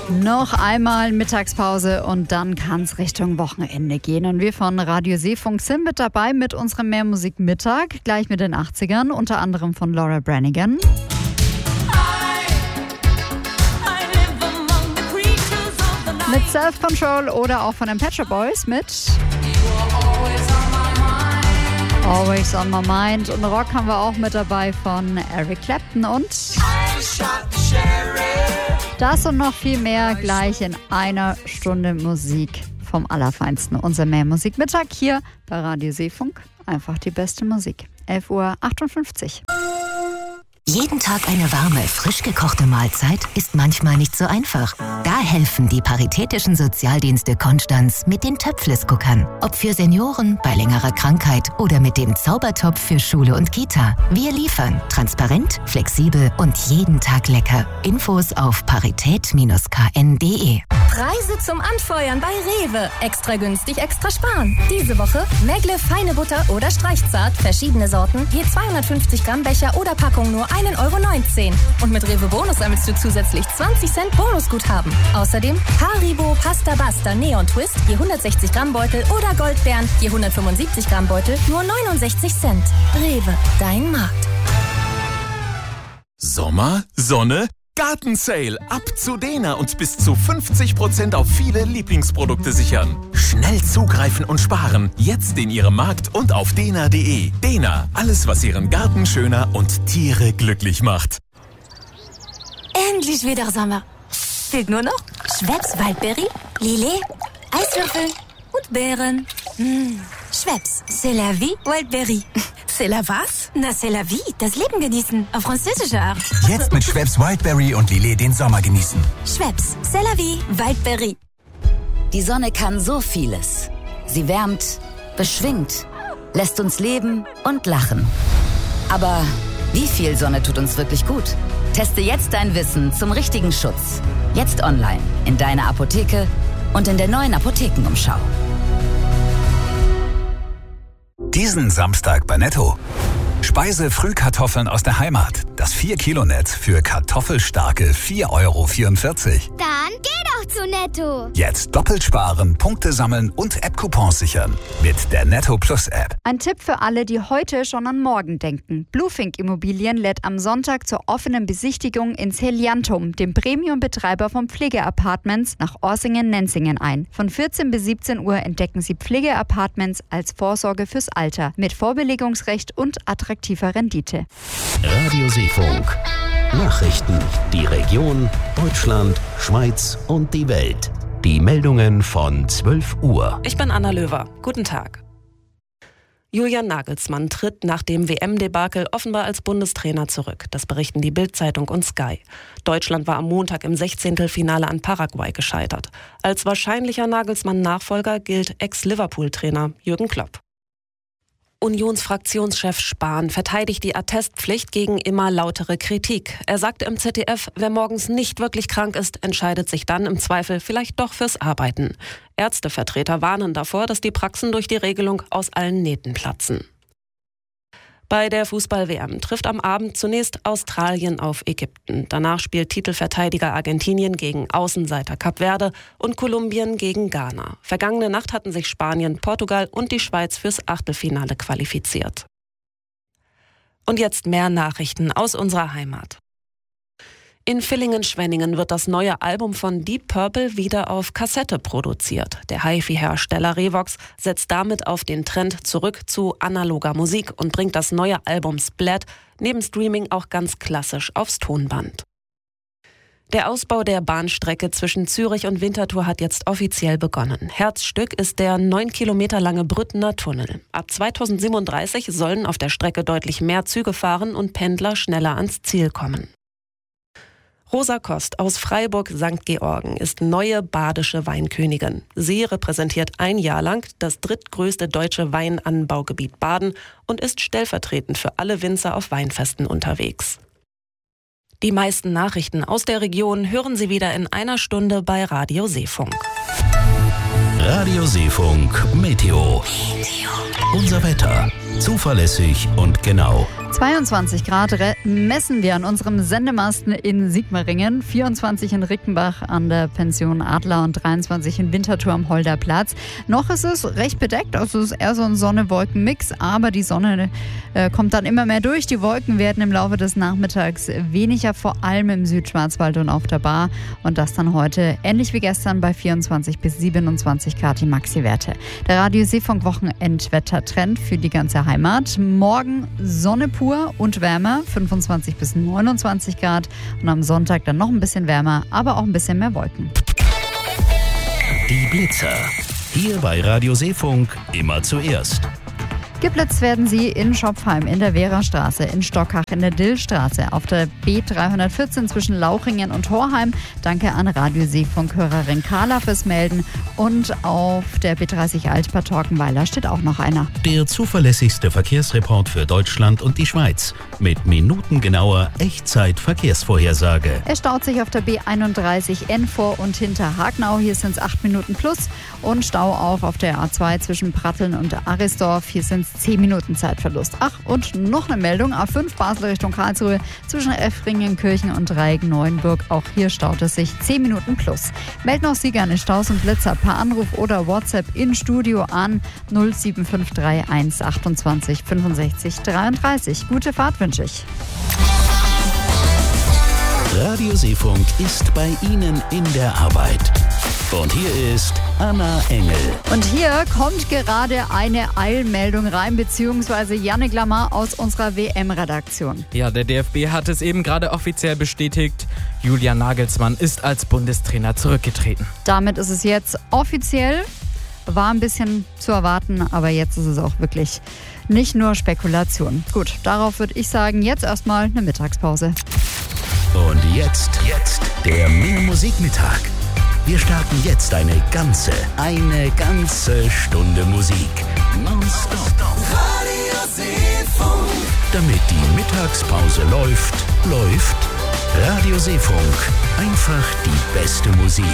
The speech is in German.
Noch einmal Mittagspause und dann kann es Richtung Wochenende gehen. Und wir von Radio Seefunk sind mit dabei mit unserem Mehrmusik Mittag, gleich mit den 80ern, unter anderem von Laura Branigan. Mit Self-Control oder auch von den Pet Shop Boys mit Always on My Mind. Und Rock haben wir auch mit dabei von Eric Clapton und das und noch viel mehr gleich in einer Stunde Musik vom Allerfeinsten. Unser Mehrmusikmittag hier bei Radio Seefunk. Einfach die beste Musik. 11:58 Uhr. Jeden Tag eine warme, frisch gekochte Mahlzeit ist manchmal nicht so einfach. Da helfen die Paritätischen Sozialdienste Konstanz mit den Töpfles-Guckern. Ob für Senioren, bei längerer Krankheit oder mit dem Zaubertopf für Schule und Kita. Wir liefern transparent, flexibel und jeden Tag lecker. Infos auf parität-kn.de. Preise zum Anfeuern bei Rewe. Extra günstig, extra sparen. Diese Woche Megle feine Butter oder Streichzart, verschiedene Sorten, je 250 Gramm Becher oder Packung nur 1,19 €. Und mit Rewe Bonus sammelst du zusätzlich 20 Cent Bonusguthaben. Außerdem Haribo Pasta Basta Neon Twist, je 160 Gramm Beutel oder Goldbeeren, je 175 Gramm Beutel, nur 69 Cent. Rewe, dein Markt. Sommer, Sonne, Gartensale. Ab zu Dena und bis zu 50% auf viele Lieblingsprodukte sichern. Schnell zugreifen und sparen. Jetzt in Ihrem Markt und auf dena.de. Dena, alles was Ihren Garten schöner und Tiere glücklich macht. Endlich wieder Sommer. Fehlt nur noch Schweppes Waldberry, Lillet, Eiswürfel und Beeren. Schweppes, c'est la vie, Wildberry. C'est la was? Na, c'est la vie, das Leben genießen, auf französische Art. Jetzt mit Schweppes Wildberry und Lillet den Sommer genießen. Schweppes, c'est la vie, Wildberry. Die Sonne kann so vieles. Sie wärmt, beschwingt, lässt uns leben und lachen. Aber wie viel Sonne tut uns wirklich gut? Teste jetzt dein Wissen zum richtigen Schutz. Jetzt online, in deiner Apotheke und in der neuen Apothekenumschau. Diesen Samstag bei Netto. Speise-Frühkartoffeln aus der Heimat. Das 4-Kilo-Netz für kartoffelstarke 4,44 €. Dann geh doch zu Netto. Jetzt doppelt sparen, Punkte sammeln und App-Coupons sichern. Mit der Netto Plus App. Ein Tipp für alle, die heute schon an morgen denken. Bluefink Immobilien lädt am Sonntag zur offenen Besichtigung ins Heliantum, dem Premium-Betreiber von Pflegeapartments nach Orsingen-Nenzingen ein. Von 14 bis 17 Uhr entdecken Sie Pflegeapartments als Vorsorge fürs Alter mit Vorbelegungsrecht und attraktiver Rendite. Radio Seefunk. Nachrichten. Die Region, Deutschland, Schweiz und die Welt. Die Meldungen von 12 Uhr. Ich bin Anna Löwer. Guten Tag. Julian Nagelsmann tritt nach dem WM-Debakel offenbar als Bundestrainer zurück. Das berichten die Bild-Zeitung und Sky. Deutschland war am Montag im 16. an Paraguay gescheitert. Als wahrscheinlicher Nagelsmann-Nachfolger gilt Ex-Liverpool-Trainer Jürgen Klopp. Unionsfraktionschef Spahn verteidigt die Attestpflicht gegen immer lautere Kritik. Er sagte im ZDF, wer morgens nicht wirklich krank ist, entscheidet sich dann im Zweifel vielleicht doch fürs Arbeiten. Ärztevertreter warnen davor, dass die Praxen durch die Regelung aus allen Nähten platzen. Bei der Fußball-WM trifft am Abend zunächst Australien auf Ägypten. Danach spielt Titelverteidiger Argentinien gegen Außenseiter Kap Verde und Kolumbien gegen Ghana. Vergangene Nacht hatten sich Spanien, Portugal und die Schweiz fürs Achtelfinale qualifiziert. Und jetzt mehr Nachrichten aus unserer Heimat. In Villingen-Schwenningen wird das neue Album von Deep Purple wieder auf Kassette produziert. Der HiFi-Hersteller Revox setzt damit auf den Trend zurück zu analoger Musik und bringt das neue Album Splat neben Streaming auch ganz klassisch aufs Tonband. Der Ausbau der Bahnstrecke zwischen Zürich und Winterthur hat jetzt offiziell begonnen. Herzstück ist der 9 Kilometer lange Brüttener Tunnel. Ab 2037 sollen auf der Strecke deutlich mehr Züge fahren und Pendler schneller ans Ziel kommen. Rosa Kost aus Freiburg-St. Georgen ist neue badische Weinkönigin. Sie repräsentiert ein Jahr lang das drittgrößte deutsche Weinanbaugebiet Baden und ist stellvertretend für alle Winzer auf Weinfesten unterwegs. Die meisten Nachrichten aus der Region hören Sie wieder in einer Stunde bei Radio Seefunk. Radio Seefunk Meteo. Unser Wetter. Zuverlässig und genau. 22 Grad messen wir an unserem Sendemasten in Sigmaringen, 24 in Rickenbach an der Pension Adler und 23 in Winterthur am Holderplatz. Noch ist es recht bedeckt, also es ist eher so ein Sonne-Wolken-Mix, aber die Sonne kommt dann immer mehr durch. Die Wolken werden im Laufe des Nachmittags weniger, vor allem im Südschwarzwald und auf der Bar. Und das dann heute ähnlich wie gestern bei 24 bis 27 Grad die Maxi-Werte. Der Radio Seefunk-Wochenendwettertrend für die ganze Heimat. Morgen Sonne pur und wärmer, 25 bis 29 Grad. Und am Sonntag dann noch ein bisschen wärmer, aber auch ein bisschen mehr Wolken. Die Blitzer. Hier bei Radio Seefunk immer zuerst. Geblitzt werden sie in Schopfheim, in der Wehrastraße, in Stockach, in der Dillstraße, auf der B314 zwischen Lauchringen und Horheim. Danke an Radio Seefunk-Hörerin Carla fürs Melden. Und auf der B30 Altbad Torkenweiler steht auch noch einer. Der zuverlässigste Verkehrsreport für Deutschland und die Schweiz. Mit minutengenauer Echtzeit-Verkehrsvorhersage. Es staut sich auf der B31N vor und hinter Hagnau. Hier sind es 8 Minuten plus. Und Stau auch auf der A2 zwischen Pratteln und Arisdorf. Hier sind es 10 Minuten Zeitverlust. Ach, und noch eine Meldung. A5 Basel Richtung Karlsruhe zwischen Effringen, Kirchen und Dreieck-Neuenburg. Auch hier staut es sich 10 Minuten plus. Melden auch Sie gerne Staus und Blitzer per Anruf oder WhatsApp in Studio an 07531 128 65 33. Gute Fahrt wünsche ich. Radio Seefunk ist bei Ihnen in der Arbeit. Und hier ist Anna Engel. Und hier kommt gerade eine Eilmeldung rein, beziehungsweise Jannik Lamar aus unserer WM-Redaktion. Ja, der DFB hat es eben gerade offiziell bestätigt. Julian Nagelsmann ist als Bundestrainer zurückgetreten. Damit ist es jetzt offiziell. War ein bisschen zu erwarten, aber jetzt ist es auch wirklich nicht nur Spekulation. Gut, darauf würde ich sagen, jetzt erstmal eine Mittagspause. Und jetzt der Mehr Musikmittag. Wir starten jetzt eine ganze Stunde Musik. Nonstop. Radio Seefunk. Damit die Mittagspause läuft Radio Seefunk. Einfach die beste Musik.